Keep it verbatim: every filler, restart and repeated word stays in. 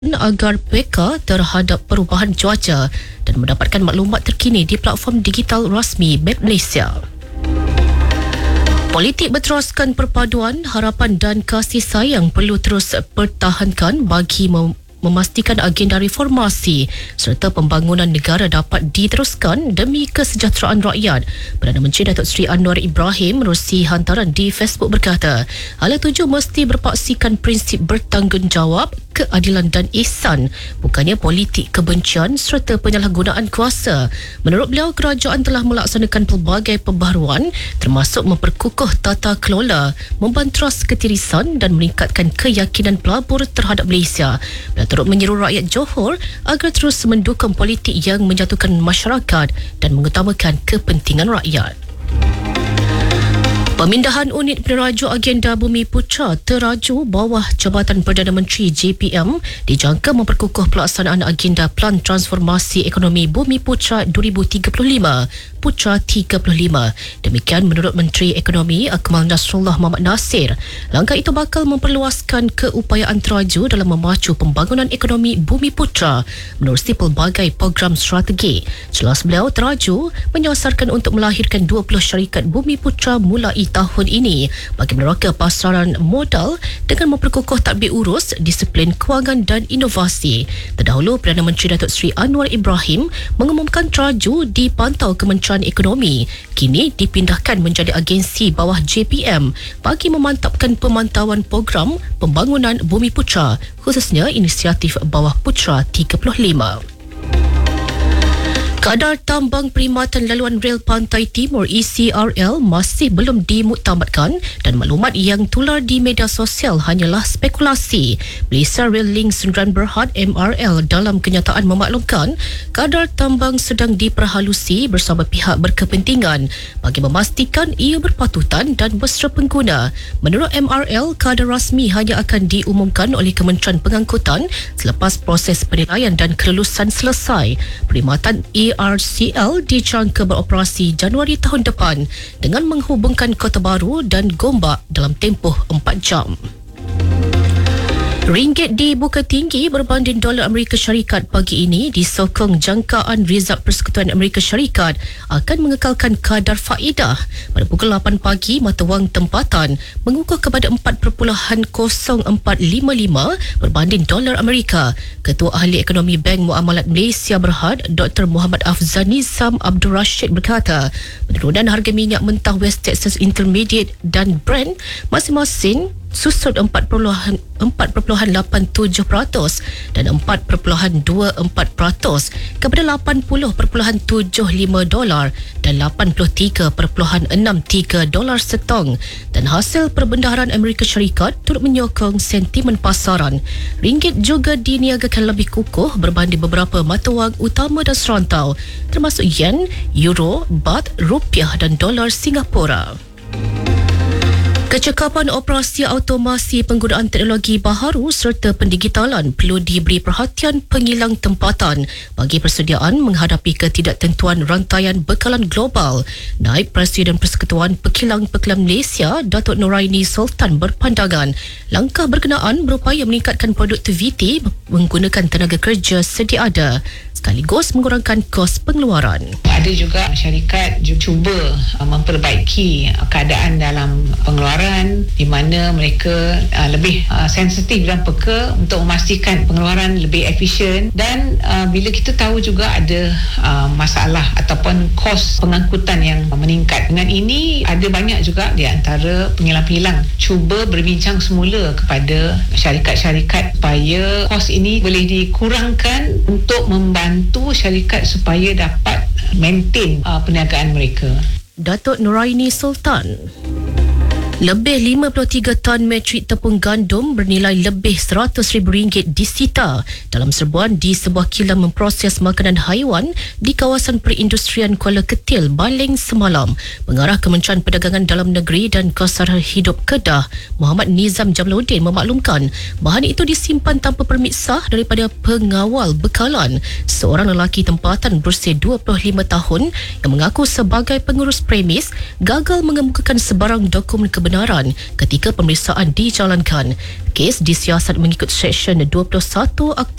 agar peka terhadap perubahan cuaca dan mendapatkan maklumat terkini di platform digital rasmi Map Malaysia. Politik berteraskan perpaduan, harapan dan kasih sayang perlu terus pertahankan bagi mem- memastikan agenda reformasi serta pembangunan negara dapat diteruskan demi kesejahteraan rakyat. Perdana Menteri Datuk Seri Anwar Ibrahim menerusi hantaran di Facebook berkata, hala tuju mesti berpaksikan prinsip bertanggungjawab, keadilan dan ihsan, bukannya politik kebencian serta penyalahgunaan kuasa. Menurut beliau, kerajaan telah melaksanakan pelbagai pembaharuan termasuk memperkukuh tata kelola, membantras ketirisan dan meningkatkan keyakinan pelabur terhadap Malaysia. Beliau turut menyeru rakyat Johor agar terus mendukung politik yang menjatuhkan masyarakat dan mengutamakan kepentingan rakyat. Pemindahan unit penerajuk agenda Bumi Putra teraju bawah Jabatan Perdana Menteri J P M dijangka memperkukuh pelaksanaan agenda Plan Transformasi Ekonomi Bumi Putra dua ribu tiga puluh lima Putra tiga puluh lima. Demikian menurut Menteri Ekonomi Akmal Nasrullah Mohamad Nasir. Langkah itu bakal memperluaskan keupayaan teraju dalam memacu pembangunan ekonomi Bumi Putra menerusi pelbagai program strategi. Jelas beliau, teraju menyasarkan untuk melahirkan dua puluh syarikat Bumi Putra mulai tahun ini bagi meneroka pasaran modal dengan memperkukuh tadbir urus, disiplin kewangan dan inovasi. Terdahulu, Perdana Menteri Datuk Seri Anwar Ibrahim mengumumkan teraju dipantau Kementerian Ekonomi kini dipindahkan menjadi agensi bawah J P M bagi memantapkan pemantauan program pembangunan Bumi Putra, khususnya inisiatif bawah Putra tiga puluh lima. Kadar tambang perkhidmatan laluan rel Pantai Timur E C R L masih belum dimuktamadkan dan maklumat yang tular di media sosial hanyalah spekulasi. Malaysia Rail Link Sdn Bhd M R L dalam kenyataan memaklumkan kadar tambang sedang diperhalusi bersama pihak berkepentingan bagi memastikan ia berpatutan dan mesra pengguna. Menurut M R L, kadar rasmi hanya akan diumumkan oleh Kementerian Pengangkutan selepas proses penilaian dan kelulusan selesai. Perkhidmatan E R C L dijangka beroperasi Januari tahun depan dengan menghubungkan Kota Baru dan Gombak dalam tempoh empat jam. Ringgit dibuka tinggi berbanding dolar Amerika Syarikat pagi ini disokong jangkaan Rizab Persekutuan Amerika Syarikat akan mengekalkan kadar faedah. Pada pukul lapan pagi, mata wang tempatan mengukuh kepada empat perpuluhan kosong empat lima lima berbanding dolar Amerika. Ketua Ahli Ekonomi Bank Muamalat Malaysia Berhad, Doktor Muhammad Afzal Nizam Abdul Rashid berkata, penurunan harga minyak mentah West Texas Intermediate dan Brent masing-masing susut empat perpuluhan lapan tujuh peratus dan empat perpuluhan dua empat peratus kepada lapan puluh perpuluhan tujuh lima dolar dan lapan puluh tiga perpuluhan enam tiga dolar setong. Dan hasil perbendaharaan Amerika Syarikat turut menyokong sentimen pasaran. Ringgit juga diniagakan lebih kukuh berbanding beberapa mata wang utama dan serantau termasuk yen, euro, baht, rupiah dan dolar Singapura. Kecekapan operasi automasi penggunaan teknologi baharu serta pendigitalan perlu diberi perhatian pengilang tempatan bagi persediaan menghadapi ketidaktentuan rantaian bekalan global. Naib Presiden Persekutuan Pekilang-Pekilang Malaysia, Datuk Noraini Sultan berpandangan langkah berkenaan berupaya meningkatkan produktiviti menggunakan tenaga kerja sedia ada sekaligus mengurangkan kos pengeluaran. Ada juga syarikat cuba memperbaiki keadaan dalam pengeluaran di mana mereka lebih sensitif dan peka untuk memastikan pengeluaran lebih efisien. Dan bila kita tahu juga ada masalah ataupun kos pengangkutan yang meningkat, dengan ini ada banyak juga di antara pengilang-pengilang cuba berbincang semula kepada syarikat-syarikat supaya kos ini boleh dikurangkan untuk membantu bantu syarikat supaya dapat maintain uh, perniagaan mereka. Datuk Noraini Sultan. Lebih lima puluh tiga tan metrik tepung gandum bernilai lebih seratus ribu ringgit disita dalam serbuan di sebuah kilang memproses makanan haiwan di kawasan perindustrian Kuala Ketil, Baling semalam. Pengarah Kementerian Perdagangan Dalam Negeri dan Kesedaran Hidup Kedah, Muhammad Nizam Jamaluddin memaklumkan bahan itu disimpan tanpa permit sah daripada pengawal bekalan, seorang lelaki tempatan berusia dua puluh lima tahun yang mengaku sebagai pengurus premis gagal mengemukakan sebarang dokumen kebenaran kebenaran ketika pemeriksaan dijalankan. Kes disiasat mengikut Seksyen dua puluh satu Akta